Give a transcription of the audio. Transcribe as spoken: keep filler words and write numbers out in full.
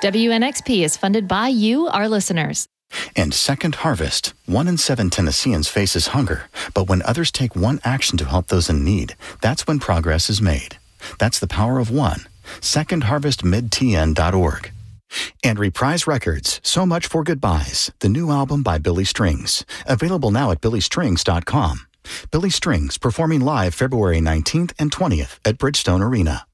W N X P is funded by you, our listeners. And Second Harvest. One in seven Tennesseans faces hunger, but when others take one action to help those in need, that's when progress is made. That's the power of one. second harvest mid t n dot org. And Reprise Records, So Much for Goodbyes, the new album by Billy Strings. Available now at billy strings dot com. Billy Strings, performing live February nineteenth and twentieth at Bridgestone Arena.